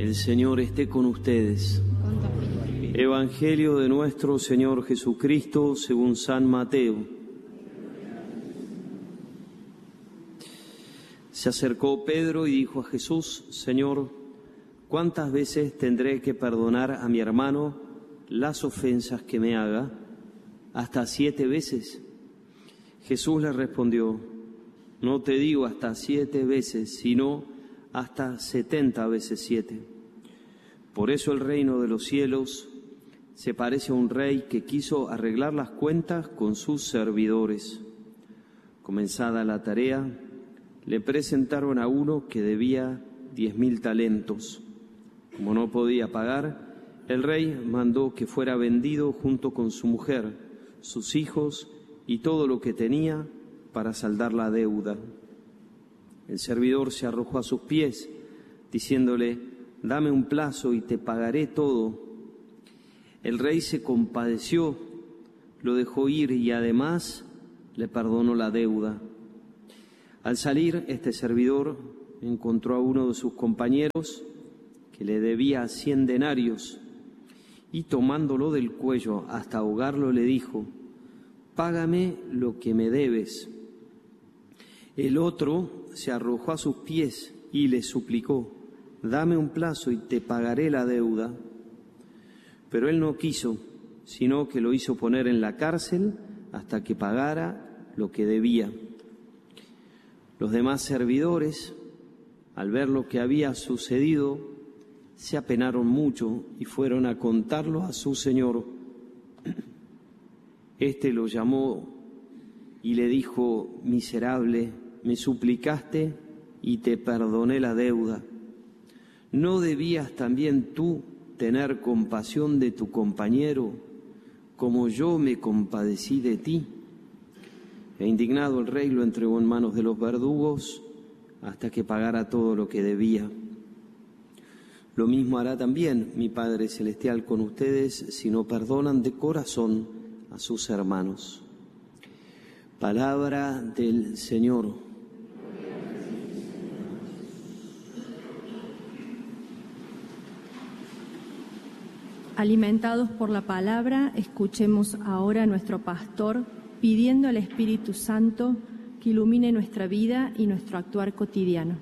El Señor esté con ustedes. Evangelio de nuestro Señor Jesucristo según San Mateo. Se acercó Pedro y dijo a Jesús: Señor, ¿cuántas veces tendré que perdonar a mi hermano las ofensas que me haga? ¿Hasta 7 veces? Jesús le respondió: no te digo hasta 7 veces, sino hasta 70 veces 7. Por eso el reino de los cielos se parece a un rey que quiso arreglar las cuentas con sus servidores. Comenzada la tarea, le presentaron a uno que debía 10.000 talentos. Como no podía pagar, el rey mandó que fuera vendido junto con su mujer, sus hijos y todo lo que tenía para saldar la deuda. El servidor se arrojó a sus pies, diciéndole: dame un plazo y te pagaré todo. El rey se compadeció, lo dejó ir y además le perdonó la deuda. Al salir, este servidor encontró a uno de sus compañeros que le debía 100 denarios y tomándolo del cuello hasta ahogarlo le dijo: págame lo que me debes. El otro se arrojó a sus pies y le suplicó: dame un plazo y te pagaré la deuda. Pero él no quiso, sino que lo hizo poner en la cárcel hasta que pagara lo que debía. Los demás servidores, al ver lo que había sucedido, se apenaron mucho y fueron a contarlo a su señor. Este lo llamó y le dijo: miserable, me suplicaste y te perdoné la deuda. ¿No debías también tú tener compasión de tu compañero, como yo me compadecí de ti? E indignado el rey lo entregó en manos de los verdugos hasta que pagara todo lo que debía. Lo mismo hará también mi Padre Celestial con ustedes si no perdonan de corazón a sus hermanos. Palabra del Señor. Alimentados por la palabra, escuchemos ahora a nuestro pastor pidiendo al Espíritu Santo que ilumine nuestra vida y nuestro actuar cotidiano.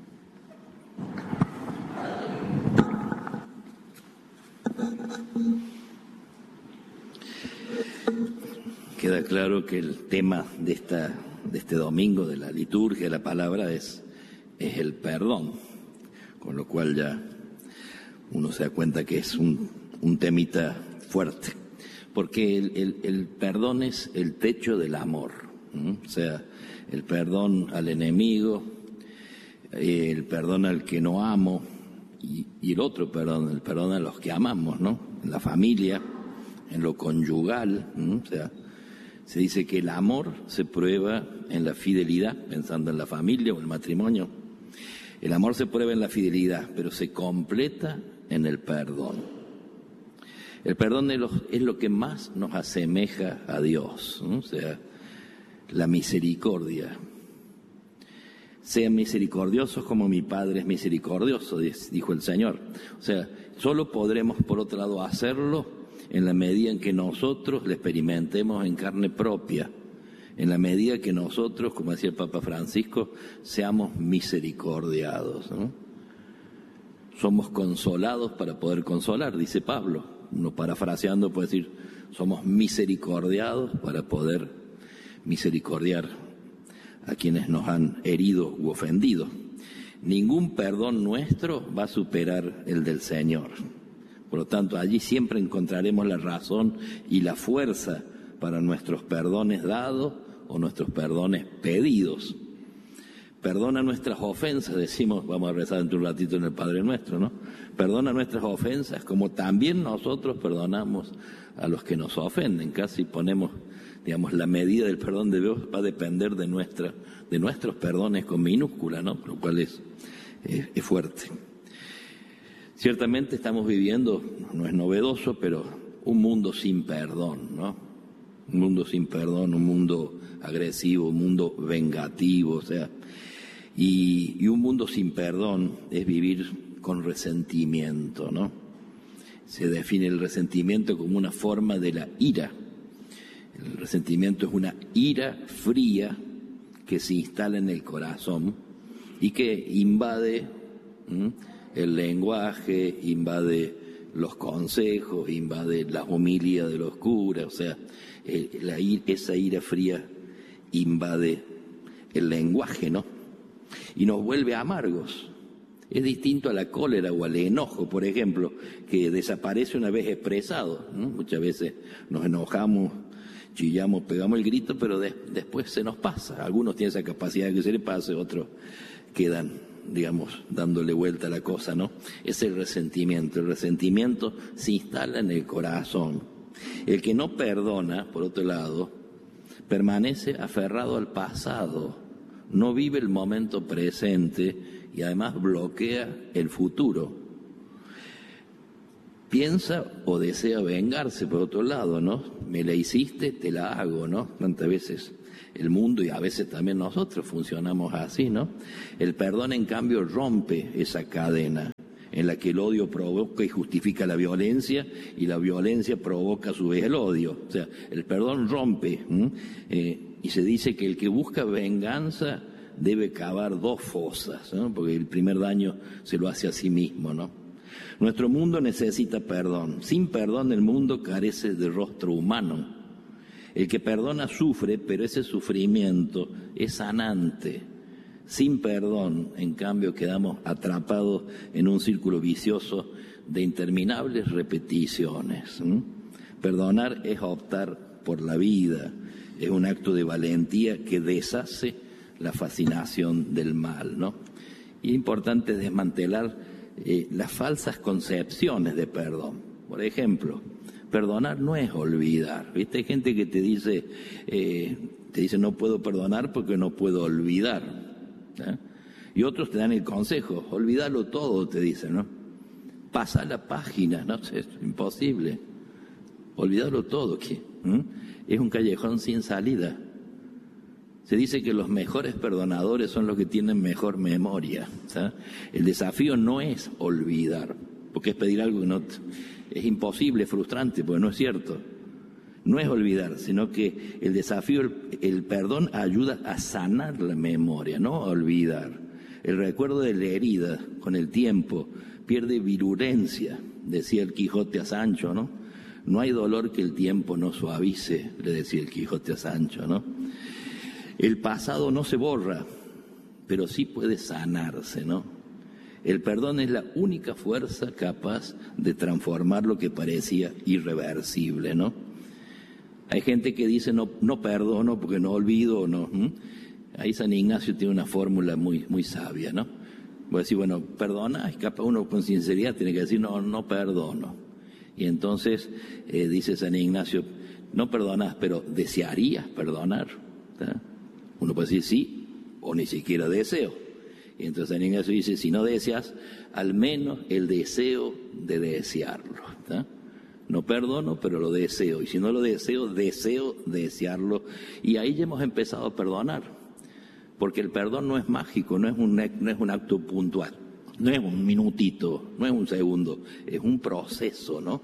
Queda claro que el tema de este domingo, de la liturgia, de la palabra, es el perdón, con lo cual ya uno se da cuenta que es un temita fuerte, porque el perdón es el techo del amor, o sea, el perdón al enemigo, el perdón al que no amo y el otro perdón, el perdón a los que amamos, ¿no? En la familia, en lo conyugal, o sea, se dice que el amor se prueba en la fidelidad, pensando en la familia o el matrimonio. El amor se prueba en la fidelidad, pero se completa en el perdón. El perdón es lo que más nos asemeja a Dios, ¿no? O sea, la misericordia. Sean misericordiosos como mi Padre es misericordioso, dijo el Señor. O sea, solo podremos, por otro lado, hacerlo en la medida en que nosotros le experimentemos en carne propia, en la medida que nosotros, como decía el Papa Francisco, seamos misericordiados, ¿no? Somos consolados para poder consolar, dice Pablo. Uno parafraseando puede decir, somos misericordiados para poder misericordiar a quienes nos han herido u ofendido. Ningún perdón nuestro va a superar el del Señor. Por lo tanto, allí siempre encontraremos la razón y la fuerza para nuestros perdones dados o nuestros perdones pedidos. Perdona nuestras ofensas, decimos, vamos a rezar dentro de un ratito en el Padre Nuestro, ¿no? Perdona nuestras ofensas, como también nosotros perdonamos a los que nos ofenden. Casi ponemos, digamos, la medida del perdón de Dios va a depender de nuestros perdones con minúscula, ¿no? Lo cual es fuerte. Ciertamente estamos viviendo, no es novedoso, pero un mundo sin perdón, ¿no? Un mundo sin perdón, un mundo agresivo, un mundo vengativo, o sea, y un mundo sin perdón es vivir con resentimiento, ¿no? Se define el resentimiento como una forma de la ira. El resentimiento es una ira fría que se instala en el corazón y que invade el lenguaje, invade los consejos, invade las homilías de los curas, o sea, esa ira fría invade el lenguaje, ¿no? Y nos vuelve amargos. Es distinto a la cólera o al enojo, por ejemplo, que desaparece una vez expresado, ¿no? Muchas veces nos enojamos, chillamos, pegamos el grito, pero después se nos pasa. Algunos tienen esa capacidad de que se les pase, otros quedan, digamos, dándole vuelta a la cosa, ¿no? Es el resentimiento. El resentimiento se instala en el corazón. El que no perdona, por otro lado, permanece aferrado al pasado, no vive el momento presente y además bloquea el futuro. Piensa o desea vengarse, por otro lado, ¿no? Me la hiciste, te la hago, ¿no? Tantas veces el mundo y a veces también nosotros funcionamos así, ¿no? El perdón, en cambio, rompe esa cadena en la que el odio provoca y justifica la violencia y la violencia provoca a su vez el odio. O sea, el perdón rompe y se dice que el que busca venganza debe cavar dos fosas, ¿no? Porque el primer daño se lo hace a sí mismo, ¿no? Nuestro mundo necesita perdón. Sin perdón el mundo carece de rostro humano. El que perdona sufre, pero ese sufrimiento es sanante. Sin perdón, en cambio, quedamos atrapados en un círculo vicioso de interminables repeticiones. Perdonar es optar por la vida, es un acto de valentía que deshace la fascinación del mal, ¿no? Y es importante desmantelar las falsas concepciones de perdón. Por ejemplo, perdonar no es olvidar. ¿Viste? Hay gente que te dice no puedo perdonar porque no puedo olvidar. Y otros te dan el consejo, olvídalo todo, te dicen, ¿no? Pasa la página, no sé, es imposible. Olvídalo todo, ¿qué? Es un callejón sin salida. Se dice que los mejores perdonadores son los que tienen mejor memoria, ¿sabes? El desafío no es olvidar, porque es pedir algo que no es imposible, es frustrante, porque no es cierto. No es olvidar, sino que el desafío, el perdón ayuda a sanar la memoria, no a olvidar. El recuerdo de la herida, con el tiempo, pierde virulencia, decía el Quijote a Sancho, ¿no? No hay dolor que el tiempo no suavice, le decía el Quijote a Sancho, ¿no? El pasado no se borra, pero sí puede sanarse, ¿no? El perdón es la única fuerza capaz de transformar lo que parecía irreversible, ¿no? Hay gente que dice no perdono porque no olvido, no. Ahí San Ignacio tiene una fórmula muy sabia, ¿no? Voy a decir, bueno, perdona, y capaz uno con sinceridad tiene que decir no perdono. Y entonces dice San Ignacio, no perdonas, pero desearías perdonar, ¿tá? Uno puede decir sí o ni siquiera deseo. Y entonces San Ignacio dice, si no deseas, al menos el deseo de desearlo, ¿tá? No perdono, pero lo deseo. Y si no lo deseo, deseo desearlo. Y ahí ya hemos empezado a perdonar. Porque el perdón no es mágico, no es un acto puntual. No es un minutito, no es un segundo. Es un proceso, ¿no?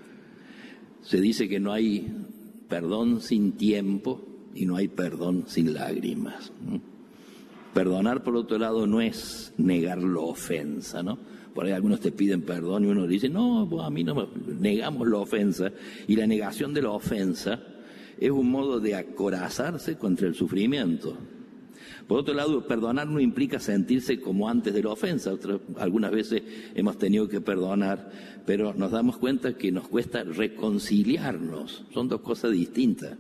Se dice que no hay perdón sin tiempo y no hay perdón sin lágrimas, ¿no? Perdonar, por otro lado, no es negar la ofensa, ¿no? Por ahí algunos te piden perdón y uno dice, no, pues a mí no me... Negamos la ofensa, y la negación de la ofensa es un modo de acorazarse contra el sufrimiento. Por otro lado, perdonar no implica sentirse como antes de la ofensa. Algunas veces hemos tenido que perdonar, pero nos damos cuenta que nos cuesta reconciliarnos. Son dos cosas distintas.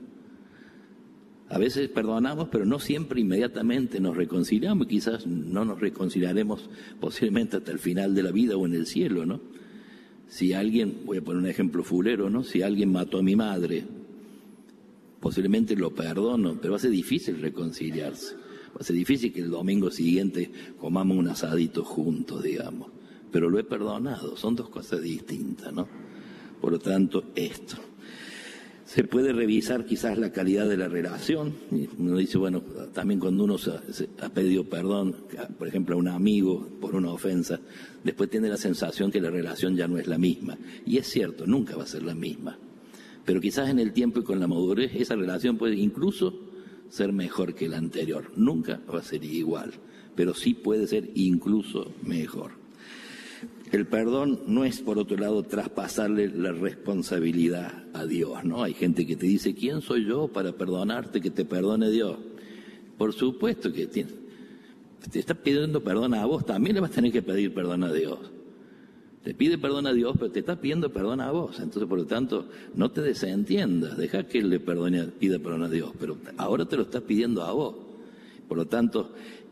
A veces perdonamos, pero no siempre inmediatamente nos reconciliamos. Quizás no nos reconciliaremos posiblemente hasta el final de la vida o en el cielo, ¿no? Si alguien, voy a poner un ejemplo fulero, ¿no? Si alguien mató a mi madre, posiblemente lo perdono, pero va a ser difícil reconciliarse. Va a ser difícil que el domingo siguiente comamos un asadito juntos, digamos. Pero lo he perdonado, son dos cosas distintas, ¿no? Por lo tanto, esto. Se puede revisar quizás la calidad de la relación. Uno dice, bueno, también cuando uno ha pedido perdón, por ejemplo, a un amigo por una ofensa, después tiene la sensación que la relación ya no es la misma. Y es cierto, nunca va a ser la misma. Pero quizás en el tiempo y con la madurez, esa relación puede incluso ser mejor que la anterior. Nunca va a ser igual, pero sí puede ser incluso mejor. El perdón no es, por otro lado, traspasarle la responsabilidad a Dios, ¿no? Hay gente que te dice, ¿quién soy yo para perdonarte, que te perdone Dios? Por supuesto que te está pidiendo perdón a vos, también le vas a tener que pedir perdón a Dios. Te pide perdón a Dios, pero te está pidiendo perdón a vos. Entonces, por lo tanto, no te desentiendas, deja que Él le pida perdón a Dios, pero ahora te lo está pidiendo a vos. Por lo tanto,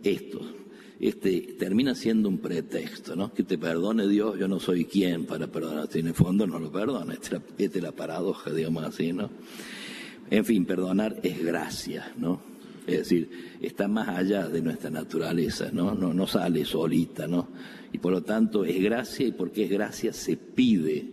termina siendo un pretexto, ¿no? Que te perdone Dios, yo no soy quien para perdonarte. En el fondo no lo perdona, esta es la paradoja, digamos así, ¿no? En fin, perdonar es gracia, ¿no? Es decir, está más allá de nuestra naturaleza, ¿no? No sale solita, ¿no? Y por lo tanto es gracia, y porque es gracia se pide,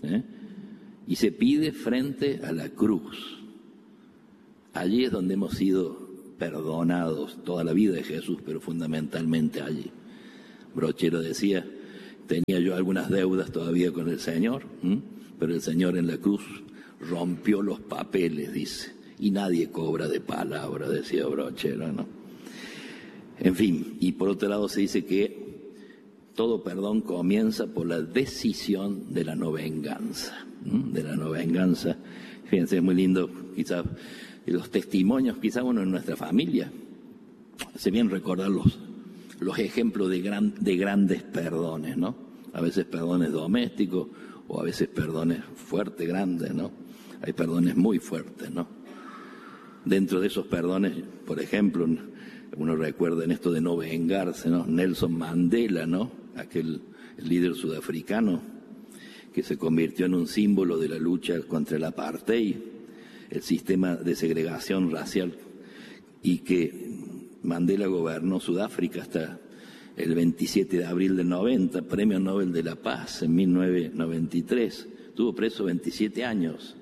y se pide frente a la cruz. Allí es donde hemos sido perdonados toda la vida de Jesús, pero fundamentalmente allí. Brochero decía, tenía yo algunas deudas todavía con el Señor, pero el Señor en la cruz rompió los papeles, dice, y nadie cobra de palabra, decía Brochero, ¿no? En fin, y por otro lado se dice que todo perdón comienza por la decisión de la no venganza, de la no venganza. Fíjense, es muy lindo, quizás los testimonios, quizás uno en nuestra familia, hace bien recordar los ejemplos de grandes perdones, ¿no? A veces perdones domésticos o a veces perdones fuertes, grandes, ¿no? Hay perdones muy fuertes, ¿no? Dentro de esos perdones, por ejemplo, uno recuerda en esto de no vengarse, ¿no? Nelson Mandela, ¿no? El líder sudafricano que se convirtió en un símbolo de la lucha contra el apartheid, el sistema de segregación racial, y que Mandela gobernó Sudáfrica hasta el 27 de abril del 90, Premio Nobel de la Paz en 1993. Estuvo preso 27 años,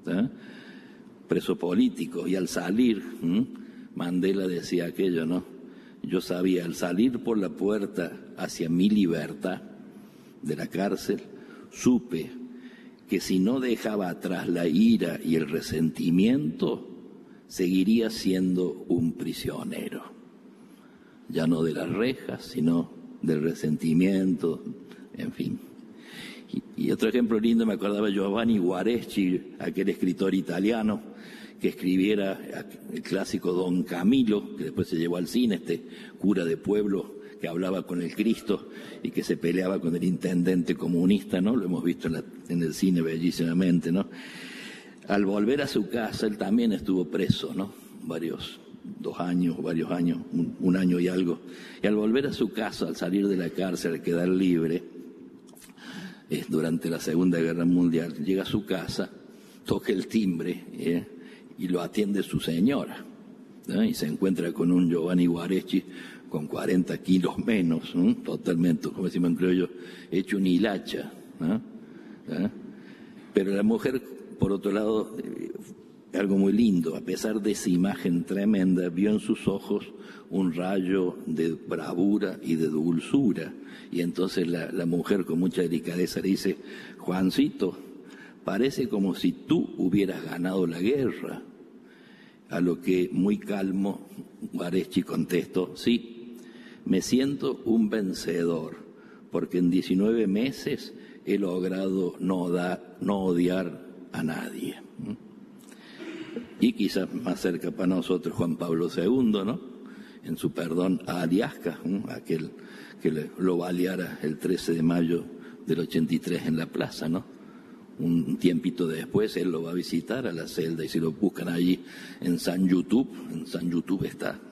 preso político, y al salir, Mandela decía aquello, ¿no? Yo sabía, al salir por la puerta hacia mi libertad de la cárcel, supe que si no dejaba atrás la ira y el resentimiento, seguiría siendo un prisionero. Ya no de las rejas, sino del resentimiento, en fin. Y otro ejemplo lindo, me acordaba Giovanni Guareschi, aquel escritor italiano que escribiera el clásico Don Camilo, que después se llevó al cine, este cura de pueblo que hablaba con el Cristo y que se peleaba con el intendente comunista, ¿no? Lo hemos visto en el cine bellísimamente, ¿no? Al volver a su casa, él también estuvo preso, ¿no? Varios años, un año y algo. Y al volver a su casa, al salir de la cárcel, al quedar libre, durante la Segunda Guerra Mundial, llega a su casa, toca el timbre, y lo atiende su señora, y se encuentra con un Giovanni Guareschi con 40 kilos menos, totalmente, como decimos en criollo, hecho un hilacha, pero la mujer, por otro lado, algo muy lindo, a pesar de esa imagen tremenda, vio en sus ojos un rayo de bravura y de dulzura, y entonces la mujer con mucha delicadeza le dice, Juancito, parece como si tú hubieras ganado la guerra. A lo que, muy calmo, Guareschi contestó, sí, me siento un vencedor, porque en 19 meses he logrado no odiar a nadie. Y quizás más cerca para nosotros Juan Pablo II, ¿no? En su perdón a Aliasca, aquel que lo baleara el 13 de mayo del 83 en la plaza, ¿no? Un tiempito después él lo va a visitar a la celda, y si lo buscan allí en San YouTube está,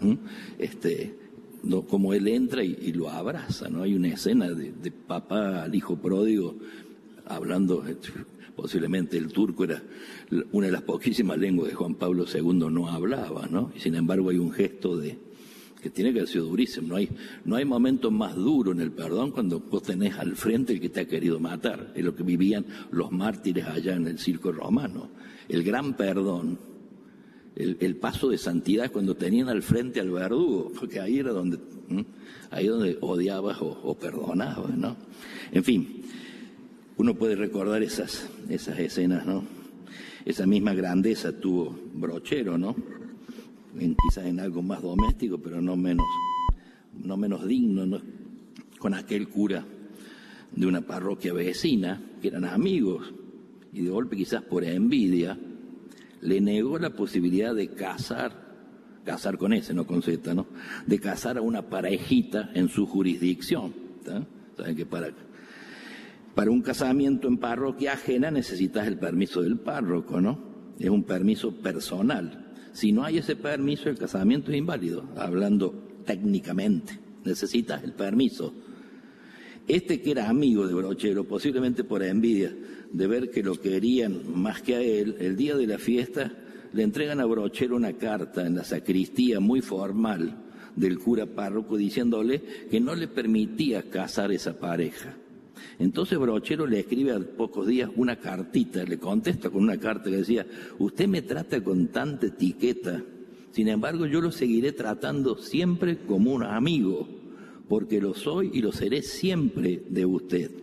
como él entra y lo abraza, ¿no? Hay una escena de papá al hijo pródigo hablando, posiblemente el turco era una de las poquísimas lenguas que Juan Pablo II no hablaba, ¿no? Y sin embargo hay un gesto de que tiene que haber sido durísimo. No hay momento más duro en el perdón cuando vos tenés al frente el que te ha querido matar. Es lo que vivían los mártires allá en el circo romano. El gran perdón, el paso de santidad cuando tenían al frente al verdugo, porque ahí era donde odiabas o perdonabas, ¿no? En fin, uno puede recordar esas escenas, ¿no? Esa misma grandeza tuvo Brochero, ¿no? Quizás en algo más doméstico, pero no menos digno, ¿no? Con aquel cura de una parroquia vecina, que eran amigos, y de golpe quizás por envidia, le negó la posibilidad de casar con ese, no con Z, ¿no? De casar a una parejita en su jurisdicción, ¿tá? Saben que para un casamiento en parroquia ajena necesitas el permiso del párroco, ¿no? Es un permiso personal. Si no hay ese permiso, el casamiento es inválido, hablando técnicamente. Necesitas el permiso. Este que era amigo de Brochero, posiblemente por envidia de ver que lo querían más que a él, el día de la fiesta le entregan a Brochero una carta en la sacristía muy formal del cura párroco diciéndole que no le permitía casar esa pareja. Entonces Brochero le escribe a pocos días una cartita, le contesta con una carta que decía: usted me trata con tanta etiqueta, sin embargo yo lo seguiré tratando siempre como un amigo, porque lo soy y lo seré siempre de usted.